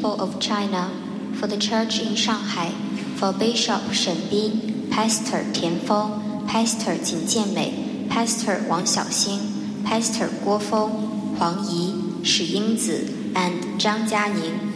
people of China, for the Church in Shanghai, for Bishop Shen Bin, Pastor Tian Feng, Pastor Jin Jianmei, Pastor Wang Xiaoxing, Pastor Guo Feng, Huang Yi, Shi Yingzi, and Zhang Jianing.